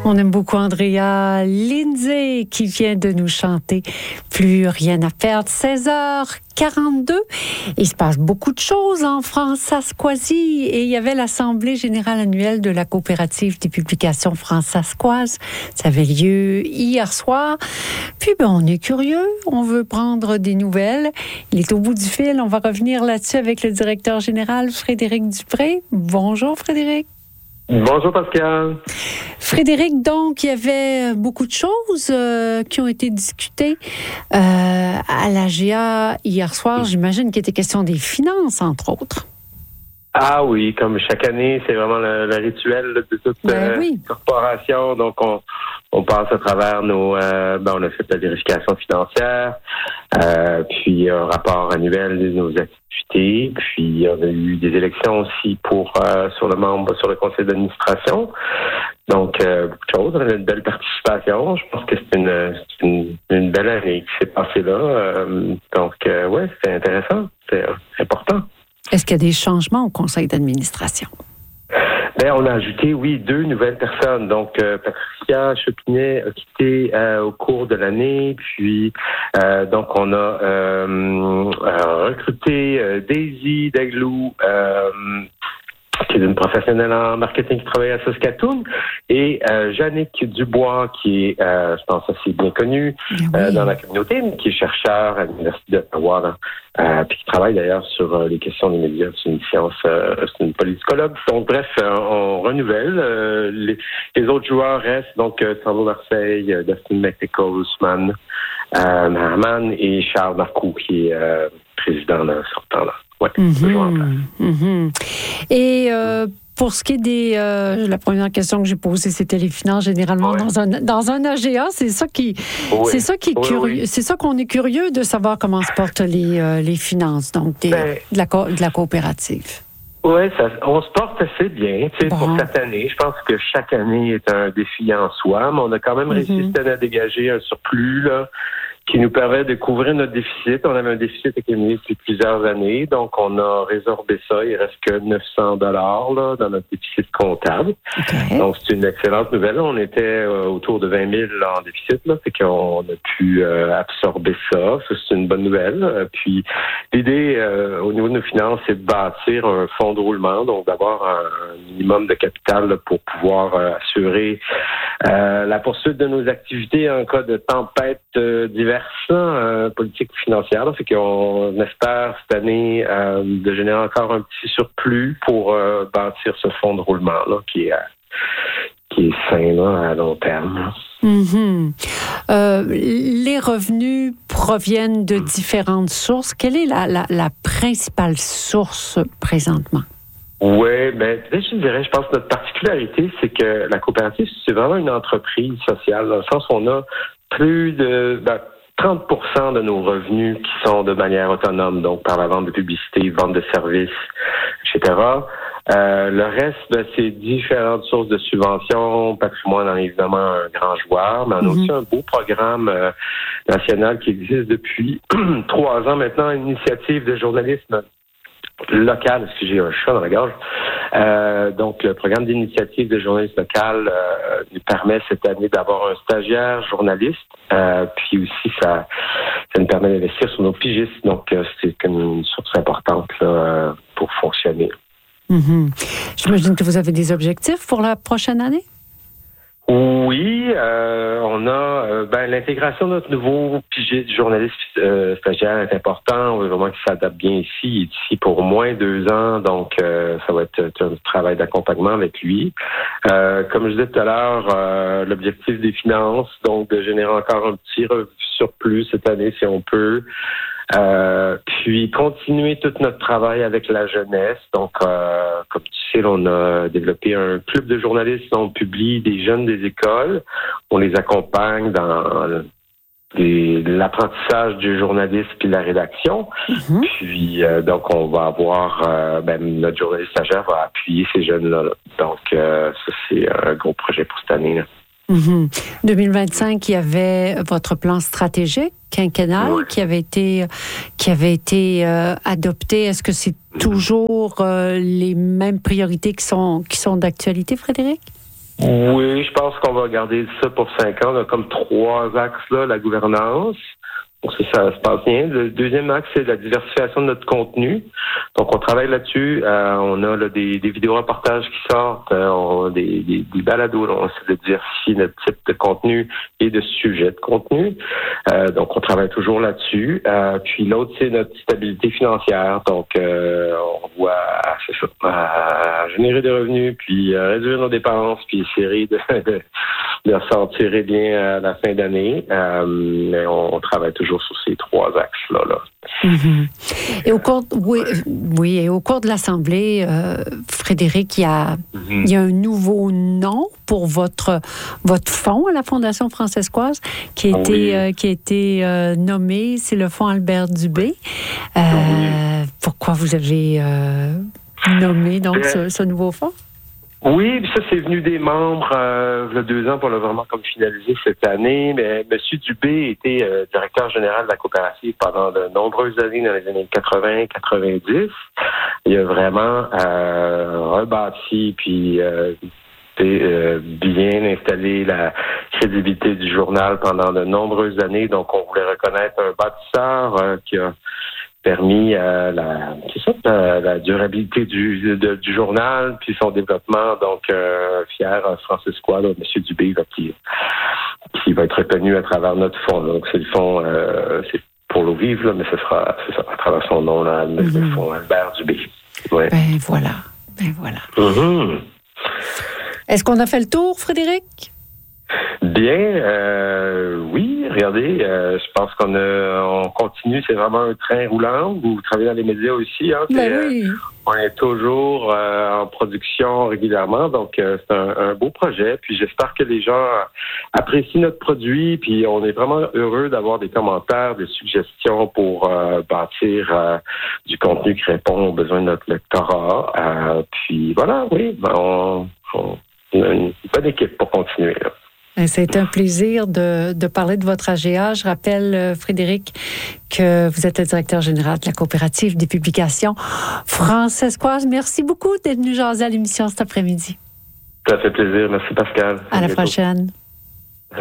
On aime beaucoup Andrea Lindsay qui vient de nous chanter Plus rien à perdre. 16h42. Il se passe beaucoup de choses en France-Asquasie et il y avait l'Assemblée générale annuelle de la coopérative des publications France-Asquoise. Ça avait lieu hier soir. Puis on est curieux, on veut prendre des nouvelles. Il est au bout du fil. On va revenir là-dessus avec le directeur général Frédéric Dupré. Bonjour Frédéric. Bonjour Pascal. Frédéric, donc, il y avait beaucoup de choses qui ont été discutées à l'AGA hier soir. J'imagine qu'il était question des finances, entre autres. Ah oui, comme chaque année, c'est vraiment le rituel de toute corporation. Donc, on passe à travers on a fait la vérification financière, puis un rapport annuel de nos activités, puis on a eu des élections aussi sur le conseil d'administration. Donc, beaucoup de choses. On a une belle participation. Je pense que c'est une belle année qui s'est passée là. C'était intéressant. C'est important. Est-ce qu'il y a des changements au conseil d'administration? On a ajouté, oui, 2 nouvelles personnes. Donc, Patricia Chopinet a quitté au cours de l'année. Puis, donc, on a recruté Daisy Daglou, qui est une professionnelle en marketing qui travaille à Saskatoon, et Jannick Dubois, qui est, je pense, assez bien connue dans la communauté, mais qui est chercheur à l'Université d'Ottawa, puis qui travaille d'ailleurs sur les questions des médias. C'est une science, c'est une politicologue. Donc, bref, on renouvelle. Les autres joueurs restent, donc Sandro Marseille, Dustin McNichol, Ousmane Mahaman et Charles Marcoux, qui est président sortant là. Ouais, toujours en place. Et pour ce qui est la première question que j'ai posée, c'était les finances. Généralement, dans un AGA, c'est ça c'est ça qui est curieux. C'est ça qu'on est curieux de savoir comment se portent les finances, donc de la coopérative. Oui, on se porte assez bien, pour cette année. Je pense que chaque année est un défi en soi, mais on a quand même réussi cette année à dégager un surplus, là, qui nous permet de couvrir notre déficit. On avait un déficit accumulé depuis plusieurs années, donc on a résorbé ça. Il reste que $900 là, dans notre déficit comptable. Okay. Donc, c'est une excellente nouvelle. On était autour de 20 000 en déficit, là, c'est qu'on a pu absorber ça. Ça, c'est une bonne nouvelle. Puis, l'idée au niveau de nos finances, c'est de bâtir un fonds de roulement, donc d'avoir un minimum de capital là, pour pouvoir assurer la poursuite de nos activités en cas de tempête diverses, politiques ou financières. Fait qu'on espère cette année de générer encore un petit surplus pour bâtir ce fonds de roulement là, qui est sain là, à long terme. Les revenus proviennent de différentes sources. Quelle est la principale source présentement? Oui, je pense que notre particularité, c'est que la coopérative, c'est vraiment une entreprise sociale, dans le sens où on a plus de 30% de nos revenus qui sont de manière autonome, donc par la vente de publicité, vente de services, etc. Le reste, c'est différentes sources de subventions. Patrimoine en est évidemment un grand joueur, mais on a aussi un beau programme national qui existe depuis 3 ans maintenant, une initiative de journalisme local, parce que j'ai un chat dans la gorge. Donc, le programme d'initiative de journalisme local nous permet cette année d'avoir un stagiaire journaliste. Puis aussi, ça nous permet d'investir sur nos pigistes. Donc, c'est comme une source importante là, pour fonctionner. J'imagine que vous avez des objectifs pour la prochaine année? Oui, on a l'intégration de notre nouveau pigiste journaliste stagiaire est important. On veut vraiment qu'il s'adapte bien ici. Il est ici pour au moins 2 ans, donc ça va être un travail d'accompagnement avec lui. Comme je disais tout à l'heure, l'objectif des finances, donc de générer encore un petit surplus cette année si on peut. Puis continuer tout notre travail avec la jeunesse. Donc, comme tu sais, on a développé un club de journalistes. On publie des jeunes des écoles. On les accompagne dans l'apprentissage du journalisme puis la rédaction. Puis, donc, on va avoir... notre journaliste stagiaire va appuyer ces jeunes-là. Donc, ça, c'est un gros projet pour cette année, là. 2025, il y avait votre plan stratégique quinquennal qui avait été adopté. Est-ce que c'est toujours les mêmes priorités qui sont d'actualité, Frédéric? Oui, je pense qu'on va garder ça pour 5 ans. On a comme 3 axes là, la gouvernance. Donc, ça se passe bien. Le deuxième axe, c'est la diversification de notre contenu. Donc, on travaille là-dessus. On a là, des vidéo-reportages qui sortent. On a des balados. Là, on essaie de diversifier notre type de contenu et de sujet de contenu. Donc, on travaille toujours là-dessus. Puis l'autre, c'est notre stabilité financière. Donc, on voit générer des revenus, puis réduire nos dépenses, puis essayer de s'en tirer bien à la fin d'année. Mais on travaille toujours sur ces 3 axes-là. Là. Et au cours, et au cours de l'Assemblée, Frédéric, il y a un nouveau nom pour votre fonds à la Fondation françaiscoise qui a été nommé, c'est le fonds Albert Dubé. Pourquoi vous avez nommé donc ce nouveau fonds? Oui, ça, c'est venu des membres il y a 2 ans, pour le vraiment comme finalisé cette année. Mais M. Dubé était directeur général de la coopérative pendant de nombreuses années, dans les années 80-90. Il a vraiment rebâti puis bien installé la crédibilité du journal pendant de nombreuses années. Donc, on voulait reconnaître un bâtisseur qui a permis la durabilité du journal puis son développement. Donc, fier Franciscois, M. Dubé, qui va être reconnu à travers notre fonds. Donc, c'est le fonds, c'est pour l'eau vive, là, mais ce sera à travers son nom, là, le fonds Albert Dubé. Ouais. Ben voilà. Est-ce qu'on a fait le tour, Frédéric? Bien, oui, regardez, je pense qu'on continue, c'est vraiment un train roulant. Vous travaillez dans les médias aussi, hein? Oui. On est toujours en production régulièrement, donc c'est un beau projet. Puis j'espère que les gens apprécient notre produit, puis on est vraiment heureux d'avoir des commentaires, des suggestions pour bâtir du contenu qui répond aux besoins de notre lectorat. Puis voilà, oui, on a une bonne équipe pour continuer, là. C'est un plaisir de parler de votre AGA. Je rappelle, Frédéric, que vous êtes le directeur général de la coopérative des publications françaiskoises. Merci beaucoup d'être venu jaser à l'émission cet après-midi. Ça fait plaisir. Merci, Pascal. À la prochaine.